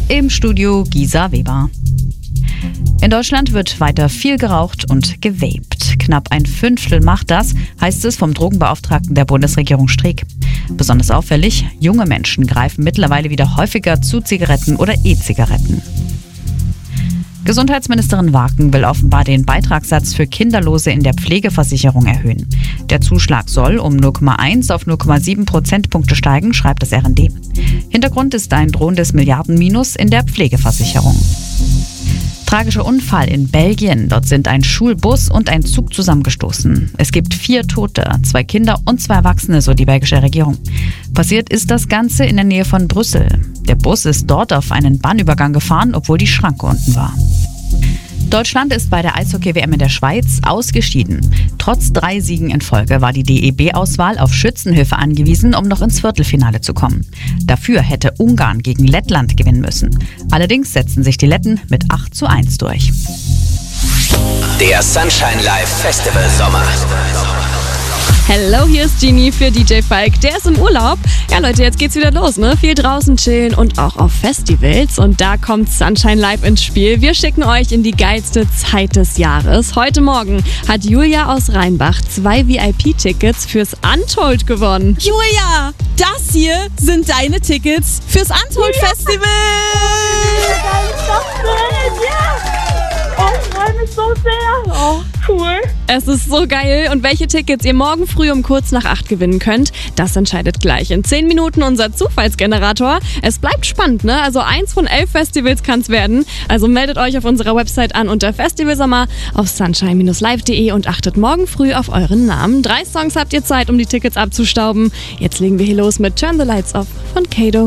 Im Studio Gisa Weber. In Deutschland wird weiter viel geraucht und gewaped. Knapp 1/5 macht das, heißt es vom Drogenbeauftragten der Bundesregierung Streeck. Besonders auffällig, junge Menschen greifen mittlerweile wieder häufiger zu Zigaretten oder E-Zigaretten. Gesundheitsministerin Waken will offenbar den Beitragssatz für Kinderlose in der Pflegeversicherung erhöhen. Der Zuschlag soll um 0,1 auf 0,7 Prozentpunkte steigen, schreibt das RND. Hintergrund ist ein drohendes Milliardenminus in der Pflegeversicherung. Tragischer Unfall in Belgien. Dort sind ein Schulbus und ein Zug zusammengestoßen. Es gibt 4 Tote, 2 Kinder und 2 Erwachsene, so die belgische Regierung. Passiert ist das Ganze in der Nähe von Brüssel. Der Bus ist dort auf einen Bahnübergang gefahren, obwohl die Schranke unten war. Deutschland ist bei der Eishockey-WM in der Schweiz ausgeschieden. Trotz 3 Siegen in Folge war die DEB-Auswahl auf Schützenhilfe angewiesen, um noch ins Viertelfinale zu kommen. Dafür hätte Ungarn gegen Lettland gewinnen müssen. Allerdings setzten sich die Letten mit 8:1 durch. Der Sunshine Live Festival Sommer. Hello, hier ist Genie für DJ Falk. Der ist im Urlaub. Ja, Leute, jetzt geht's wieder los, ne? Viel draußen chillen und auch auf Festivals. Und da kommt Sunshine Live ins Spiel. Wir schicken euch in die geilste Zeit des Jahres. Heute Morgen hat Julia aus Rheinbach 2 VIP-Tickets fürs Untold gewonnen. Julia, das hier sind deine Tickets fürs Untold Festival. Oh, ich freue mich so sehr. Oh, cool. Es ist so geil. Und welche Tickets ihr morgen früh um kurz nach 8 gewinnen könnt, das entscheidet gleich in 10 Minuten unser Zufallsgenerator. Es bleibt spannend, ne? Also 1 von 11 Festivals kann es werden. Also meldet euch auf unserer Website an unter Festivalsommer auf sunshine-live.de und achtet morgen früh auf euren Namen. 3 Songs habt ihr Zeit, um die Tickets abzustauben. Jetzt legen wir hier los mit Turn the Lights Off von Kato.